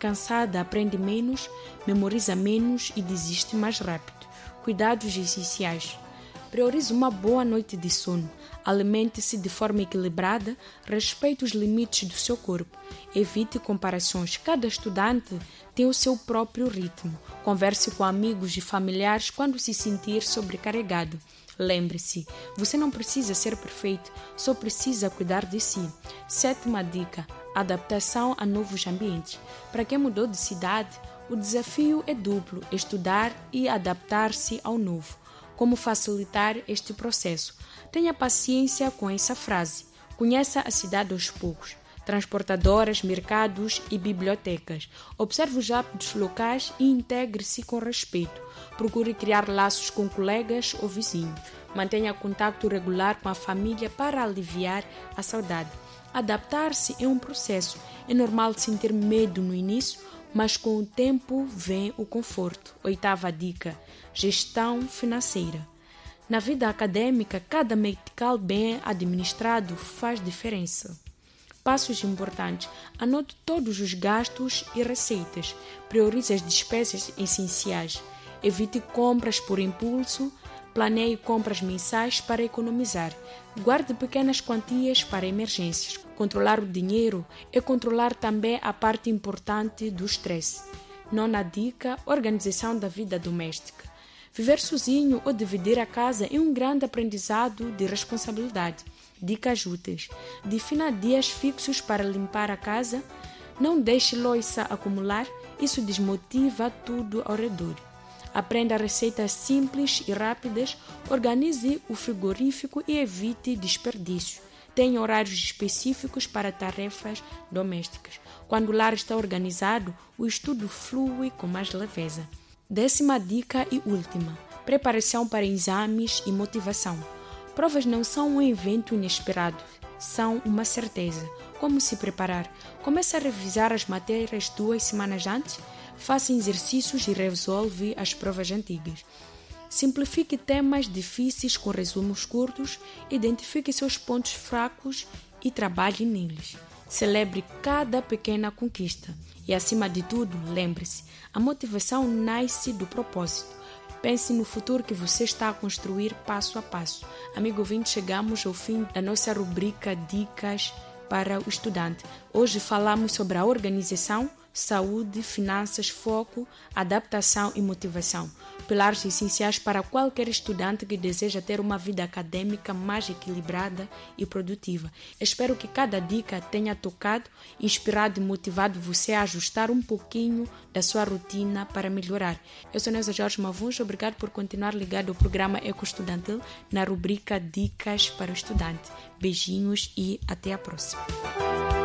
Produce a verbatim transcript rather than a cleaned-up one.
cansada aprende menos, memoriza menos e desiste mais rápido. Cuidados essenciais. Priorize uma boa noite de sono. Alimente-se de forma equilibrada, respeite os limites do seu corpo. Evite comparações. Cada estudante tem o seu próprio ritmo. Converse com amigos e familiares quando se sentir sobrecarregado. Lembre-se, você não precisa ser perfeito, só precisa cuidar de si. Sétima dica: adaptação a novos ambientes. Para quem mudou de cidade, o desafio é duplo: estudar e adaptar-se ao novo. Como facilitar este processo? Tenha paciência com essa frase. Conheça a cidade aos poucos. Transportadoras, mercados e bibliotecas. Observe os hábitos locais e integre-se com respeito. Procure criar laços com colegas ou vizinhos. Mantenha contato regular com a família para aliviar a saudade. Adaptar-se é um processo. É normal sentir medo no início, mas com o tempo vem o conforto. Oitava dica: gestão financeira. Na vida acadêmica, cada metical bem administrado faz diferença. Passos importantes: anote todos os gastos e receitas. Priorize as despesas essenciais. Evite compras por impulso. Planeie compras mensais para economizar. Guarde pequenas quantias para emergências. Controlar o dinheiro é controlar também a parte importante do estresse. Nona dica: organização da vida doméstica. Viver sozinho ou dividir a casa é um grande aprendizado de responsabilidade. Dicas úteis: defina dias fixos para limpar a casa. Não deixe louça acumular, isso desmotiva tudo ao redor. Aprenda receitas simples e rápidas, organize o frigorífico e evite desperdício. Tenha horários específicos para tarefas domésticas. Quando o lar está organizado, o estudo flui com mais leveza. Décima dica e última: preparação para exames e motivação. Provas não são um evento inesperado, são uma certeza. Como se preparar? Comece a revisar as matérias duas semanas antes. Faça exercícios e resolve as provas antigas. Simplifique temas difíceis com resumos curtos, identifique seus pontos fracos e trabalhe neles. Celebre cada pequena conquista. E, acima de tudo, lembre-se, a motivação nasce do propósito. Pense no futuro que você está a construir passo a passo. Amigo ouvinte, chegamos ao fim da nossa rubrica Dicas para o Estudante. Hoje falamos sobre a organização, saúde, finanças, foco, adaptação e motivação. Pilares essenciais para qualquer estudante que deseja ter uma vida acadêmica mais equilibrada e produtiva. Espero que cada dica tenha tocado, inspirado e motivado você a ajustar um pouquinho da sua rotina para melhorar. Eu sou Neuza Jorge Mavuns, obrigado por continuar ligado ao programa Eco Estudantil na rubrica Dicas para o Estudante. Beijinhos e até a próxima.